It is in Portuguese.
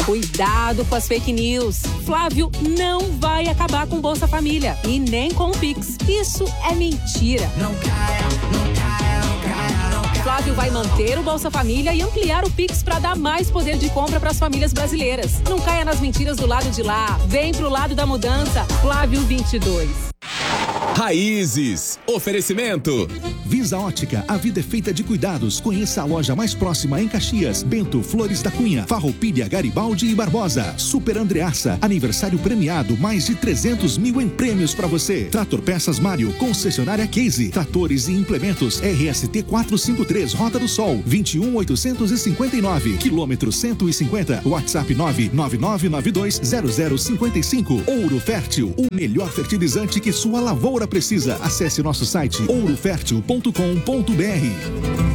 Cuidado com as fake news. Flávio não vai acabar com Bolsa Família e nem com o Pix. Isso é mentira. Não caia, não caia, não caia, não caia. Flávio vai manter o Bolsa Família e ampliar o Pix para dar mais poder de compra para as famílias brasileiras. Não caia nas mentiras do lado de lá. Vem pro lado da mudança. Flávio 22. Raízes. Oferecimento. Visa Ótica, a vida é feita de cuidados. Conheça a loja mais próxima em Caxias. Bento, Flores da Cunha, Farroupilha, Garibaldi e Barbosa. Super Andreaça, aniversário premiado, mais de 300 mil em prêmios para você. Trator Peças Mário, concessionária Case, tratores e implementos, RST 453, Rota do Sol, 21859, quilômetro 150, WhatsApp 999920055. Ouro Fértil, o melhor fertilizante que sua lavoura precisa. Acesse nosso site ourofértil.com.br.